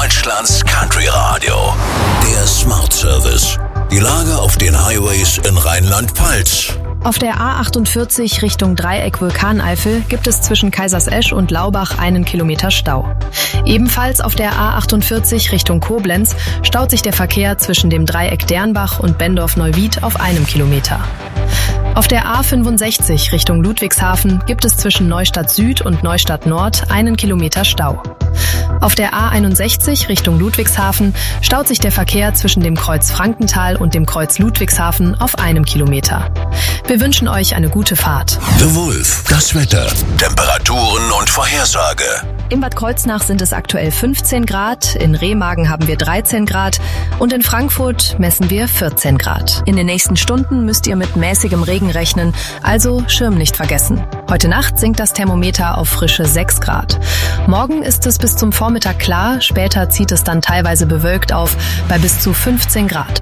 Deutschlands Country Radio. Der Smart Service. Die Lage auf den Highways in Rheinland-Pfalz. Auf der A48 Richtung Dreieck Vulkaneifel gibt es zwischen Kaisersesch und Laubach 1 Kilometer Stau. Ebenfalls auf der A48 Richtung Koblenz staut sich der Verkehr zwischen dem Dreieck Dernbach und Bendorf-Neuwied auf 1 Kilometer. Auf der A65 Richtung Ludwigshafen gibt es zwischen Neustadt Süd und Neustadt Nord 1 Kilometer Stau. Auf der A61 Richtung Ludwigshafen staut sich der Verkehr zwischen dem Kreuz Frankenthal und dem Kreuz Ludwigshafen auf 1 Kilometer. Wir wünschen euch eine gute Fahrt. The Wolf, das Wetter, Temperaturen und Vorhersage. In Bad Kreuznach sind es aktuell 15 Grad, in Remagen haben wir 13 Grad und in Frankfurt messen wir 14 Grad. In den nächsten Stunden müsst ihr mit mäßigem Regen rechnen, also Schirm nicht vergessen. Heute Nacht sinkt das Thermometer auf frische 6 Grad. Morgen ist es bis zum Vormittag klar, später zieht es dann teilweise bewölkt auf bei bis zu 15 Grad.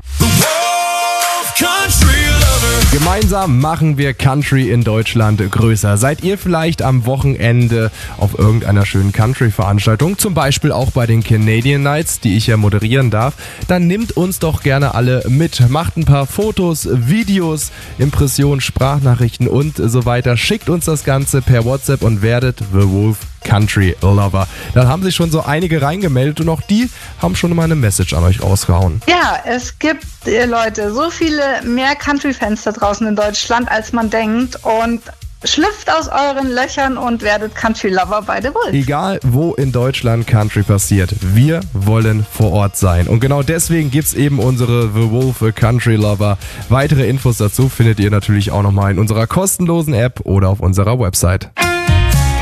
Gemeinsam machen wir Country in Deutschland größer. Seid ihr vielleicht am Wochenende auf irgendeiner schönen Country-Veranstaltung, zum Beispiel auch bei den Canadian Nights, die ich ja moderieren darf, dann nimmt uns doch gerne alle mit. Macht ein paar Fotos, Videos, Impressionen, Sprachnachrichten und so weiter. Schickt uns das Ganze per WhatsApp und werdet The Wolf Country Lover. Dann haben sich schon so einige reingemeldet und auch die haben schon mal eine Message an euch rausgehauen. Ja, es gibt, Leute, so viele mehr Country-Fans da draußen in Deutschland, als man denkt, und schlüpft aus euren Löchern und werdet Country-Lover bei The Wolf. Egal, wo in Deutschland Country passiert, wir wollen vor Ort sein. Und genau deswegen gibt's eben unsere The Wolf Country Lover. Weitere Infos dazu findet ihr natürlich auch nochmal in unserer kostenlosen App oder auf unserer Website.